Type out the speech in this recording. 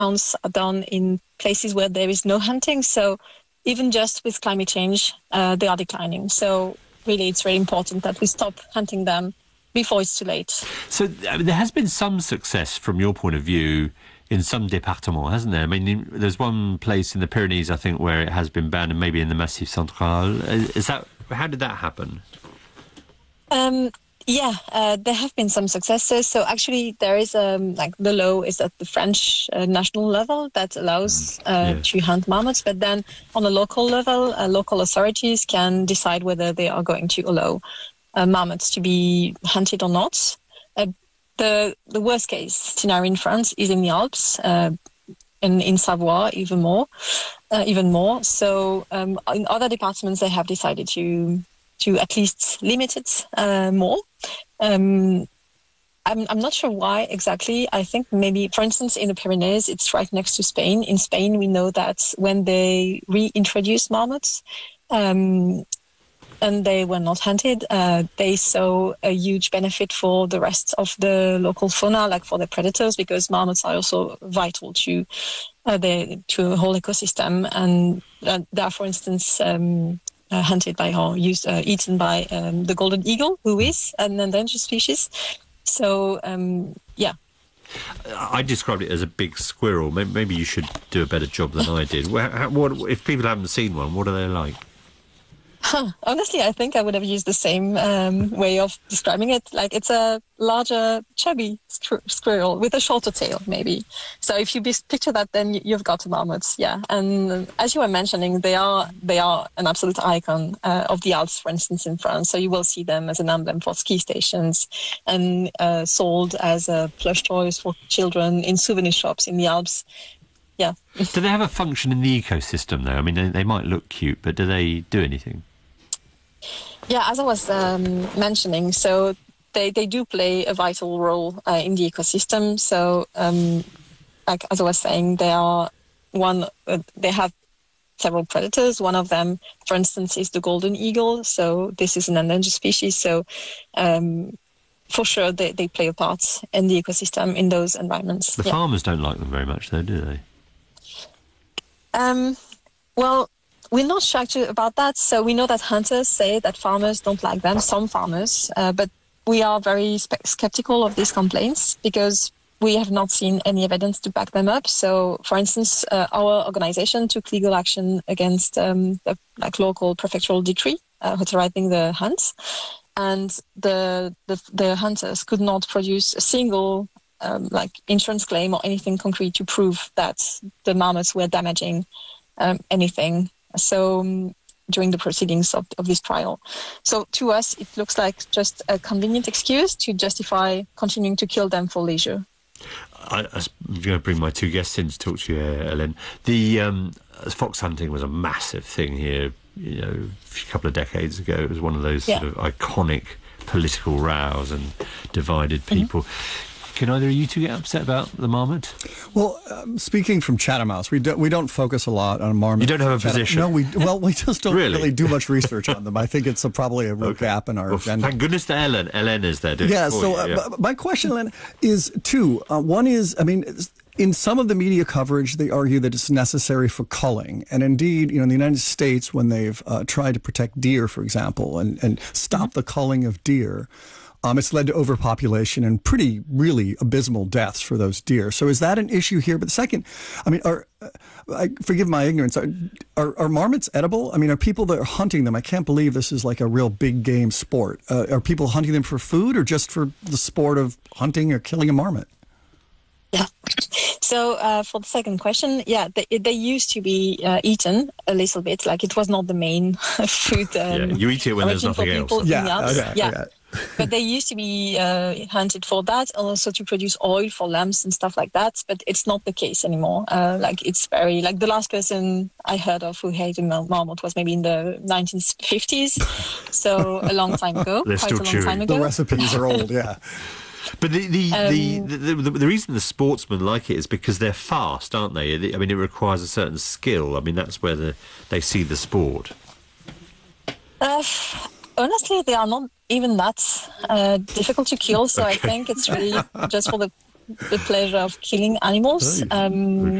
counts are done in places where there is no hunting. So even just with climate change, they are declining. So really, it's very important that we stop hunting them before it's too late. So there has been some success from your point of view in some départements, hasn't there? I mean, there's one place in the Pyrenees, I think, where it has been banned, and maybe in the Massif Central. How did that happen? There have been some successes. So actually, there is the law is at the French national level that allows to hunt marmots, but then on a local level, local authorities can decide whether they are going to allow marmots to be hunted or not. The worst case scenario in France is in the Alps, and in Savoie even more. So in other departments, they have decided to at least limit it more. I'm not sure why exactly. I think maybe, for instance, in the Pyrenees, it's right next to Spain. In Spain, we know that when they reintroduced marmots, and they were not hunted, they saw a huge benefit for the rest of the local fauna, like for the predators, because marmots are also vital to a whole ecosystem, and they are, for instance, hunted by or eaten by the golden eagle, who is an endangered species. So, I described it as a big squirrel. Maybe you should do a better job than I did. What, if people haven't seen one, what are they like? Honestly, I think I would have used the same way of describing it. Like, it's a larger, chubby squirrel with a shorter tail, maybe. So if you picture that, then you've got marmots, yeah. And as you were mentioning, they are an absolute icon of the Alps, for instance, in France. So you will see them as an emblem for ski stations and sold as plush toys for children in souvenir shops in the Alps. Yeah. Do they have a function in the ecosystem, though? I mean, they might look cute, but do they do anything? Yeah, as I was mentioning, so they do play a vital role in the ecosystem. So, like as I was saying, they have several predators. One of them, for instance, is the golden eagle. So this is an endangered species. So for sure, they play a part in the ecosystem in those environments. The farmers don't like them very much, though, do they? Well, we're not sure actually about that. So we know that hunters say that farmers don't like them, some farmers, but we are very skeptical of these complaints because we have not seen any evidence to back them up. So, for instance, our organization took legal action against the local prefectural decree authorizing the hunts, and the hunters could not produce a single insurance claim or anything concrete to prove that the marmots were damaging anything. So during the proceedings of this trial. So to us, it looks like just a convenient excuse to justify continuing to kill them for leisure. I'm going to bring my two guests in to talk to you, Hélène. The fox hunting was a massive thing here, a couple of decades ago. It was one of those sort of iconic political rows and divided people. Can either of you two get upset about the marmot? Well, speaking from Chatham House, we don't focus a lot on marmot. You don't have a position? No, we just don't really do much research on them. I think it's probably a real gap in our agenda. Thank goodness that Hélène is there doing it for you. My question, Hélène, is two. One is, in some of the media coverage, they argue that it's necessary for culling. And indeed, in the United States, when they've tried to protect deer, for example, and stop the culling of deer, it's led to overpopulation and really abysmal deaths for those deer. So is that an issue here? But the second, forgive my ignorance, are marmots edible? Are people that are hunting them, I can't believe this is like a real big game sport. Are people hunting them for food or just for the sport of hunting or killing a marmot? Yeah. So for the second question, they used to be eaten a little bit. Like, it was not the main food. You eat it when there's nothing else. But they used to be hunted for that, and also to produce oil for lamps and stuff like that. But it's not the case anymore. It's very the last person I heard of who hated marmot was maybe in the 1950s, so a long time ago. They're still chewing. The recipes are old, yeah. But the reason the sportsmen like it is because they're fast, aren't they? It requires a certain skill. That's where they see the sport. Honestly, they are not even that difficult to kill. So I think it's really just for the the pleasure of killing animals.